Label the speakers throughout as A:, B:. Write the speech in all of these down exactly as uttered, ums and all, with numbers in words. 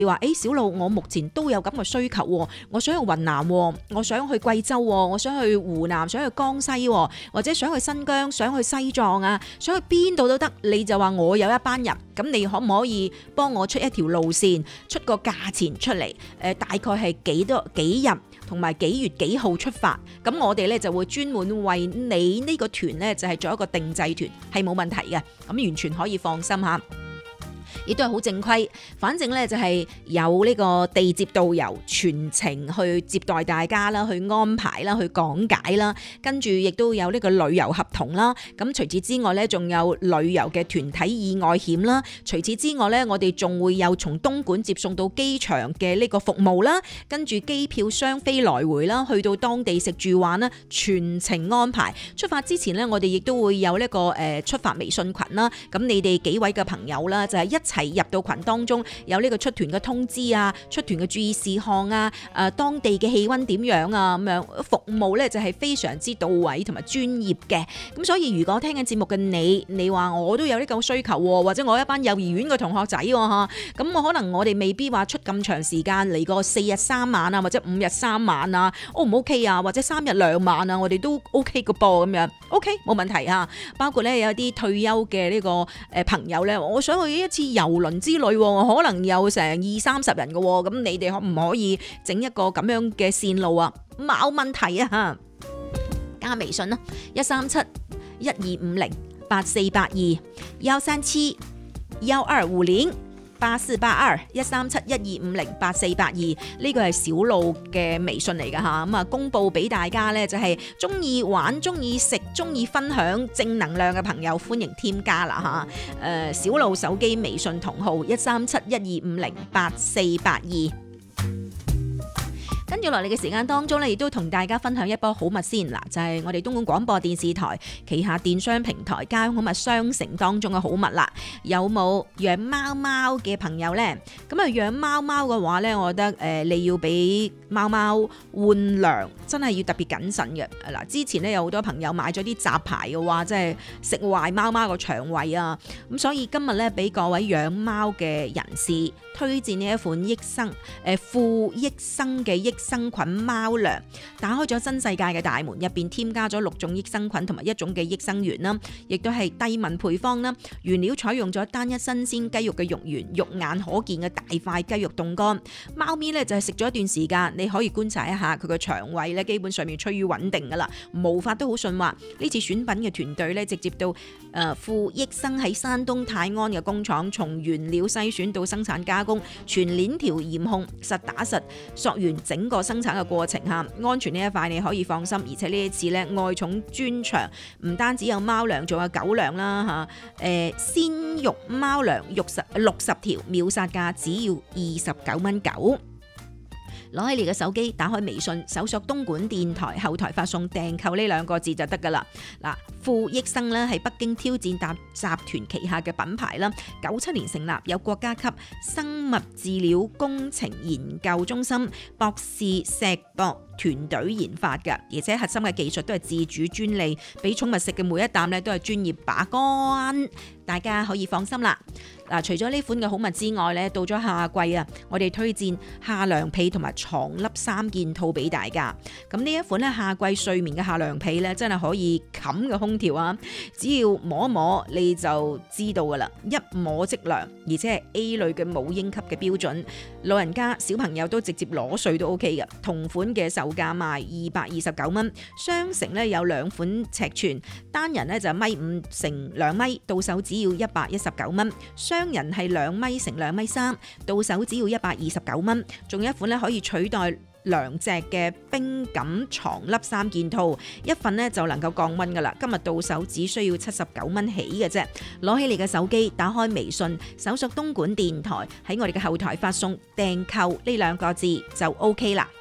A: 你話誒小路，我目前都有咁嘅需求喎，我想去雲南喎，我想去貴州喎，我想去湖南，想去江西喎，或者想去新疆，想去西藏啊，想去邊度都得，你就話我有一班人，咁你可唔可以幫我出一條路線，出個價錢出嚟？誒，大概係幾多幾日，同埋幾月幾號出發？咁我哋咧就會專門為你呢個團咧就係做一個定製團，係冇問題嘅，咁完全可以放心嚇。亦都係好正規，反正咧就係有呢個地接導遊全程去接待大家啦，去安排啦，去講解啦，跟住亦都有呢個旅遊合同啦。咁除此之外咧，仲有旅遊嘅團體意外險啦。除此之外咧，我哋仲會有從東莞接送到機場嘅呢個服務啦，跟住機票雙飛來回啦，去到當地食住玩啦，全程安排。出發之前咧，我哋亦都會有呢個誒出發微信群啦。咁你哋幾位嘅朋友啦，就係一齊入到群當中，有呢個出團嘅通知啊，出團嘅注意事項啊，誒當地嘅氣溫點樣啊，咁樣服務咧就係非常之到位同埋專業嘅。咁所以如果聽緊節目嘅你，你話我都有呢個需求，或者我一班幼兒園嘅同學仔吓，咁我可能我哋未必話出咁長時間嚟個四日三晚啊，或者五日三晚啊 ，O 唔 OK 啊？或者三日兩晚啊，我哋都 OK 個噃咁樣 ，OK 冇問題啊。包括咧有啲退休嘅呢個誒朋友咧，我想去一次遊輪之旅，可能有成二三十人嘅，咁你哋可唔可以整一個咁樣嘅線路啊？冇問題啊，加微信啦，一三七一二五零八四八二，幺三七幺二五零八四八二，一三七一二五零八四八二，呢個係小路嘅微信嚟㗎吓，咁啊公布俾大家咧，就係中意玩、中意食、中意分享正能量嘅朋友，歡迎添加啦吓。誒，小路手機微信同號一三七一二五零八四八二。跟住落嚟嘅時間當中咧，亦都同大家分享一波好物先嗱，就係我哋東莞廣播電視台旗下電商平台家鄉好物商城當中嘅好物啦。有冇養貓貓嘅朋友呢？咁啊養貓貓嘅話呢，我覺得誒你要俾貓貓換糧，真係要特別謹慎嘅嗱。之前呢，有好多朋友買咗啲雜牌嘅話，即係食壞貓貓個腸胃啊。咁所以今日咧，俾各位養貓嘅人士推薦呢一款益生誒富益生嘅益生菌貓糧，打開咗新世界嘅大門，入邊添加咗六種益生菌同埋一種嘅益生元啦，亦都係低敏配方啦。原料採用咗單一新鮮雞肉嘅肉源，肉眼可見嘅大塊雞肉凍乾。貓咪咧就係食咗一段時間，你可以觀察一下佢個腸胃咧，基本上面趨於穩定噶啦，毛髮都好順滑。呢次選品嘅團隊咧，直接到誒富益生喺山東泰安嘅工廠，從原料篩選到生產加工，全鏈條嚴控，實打實溯源整個生產嘅過程吓，安全呢一塊你可以放心。而且呢一次咧愛寵專場，唔單止有貓糧，仲有狗糧啦吓。誒鮮肉貓糧六十六十條，秒殺價只要二十九蚊九。攞起你嘅手機，打開微信，搜索東莞電台，後台發送訂購呢兩個字就得噶啦。嗱，富益生咧係北京挑戰集集團旗下嘅品牌啦，九七年成立，有國家級生物飼料工程研究中心博士碩博團隊研發嘅，而且核心嘅技術都係自主專利，俾寵物食嘅每一啖咧都係專業把關，大家可以放心啦。嗱，除咗呢款嘅好物之外咧，到咗夏季啊，我哋推薦夏涼被同埋床笠三件套俾大家。咁呢一款咧夏季睡眠嘅夏涼被咧，真係可以冚嘅空調啊！只要摸一摸你就知道噶啦，一摸即涼，而且係 A 類嘅母嬰級嘅標準，老人家小朋友都直接攞睡都 OK 嘅。同款嘅售價賣二百二十九蚊，雙成咧有兩款尺寸，單人咧就米五乘兩米，到手只要一百一十九蚊。雙人係兩米乘兩米三，到手只要一百二十九蚊。仲有一款咧可以取代兩隻嘅冰感床笠三件套，一份呢就能夠降溫噶啦。今日到手只需要七十九蚊起嘅啫。攞起你嘅手機，打開微信，搜索東莞電台，喺我哋嘅後台發送訂購呢兩個字就 OK 啦。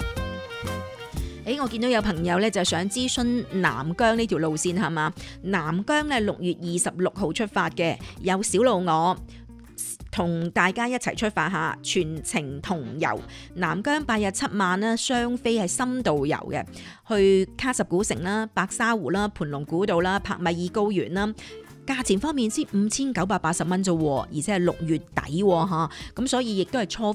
A: 誒，我見到有朋友咧就想諮詢南疆呢條路線係嘛？南疆咧六月二十六號出發嘅，有小路我同大家一齊出發下，全程同遊南疆八日七晚啦，雙飛係深度遊嘅，去喀什古城啦、白沙湖啦、盤龍古道啦、帕米爾高原啦。 價錢方面先五千九百八十蚊啫，而且係六月底吓，咁所以亦都係錯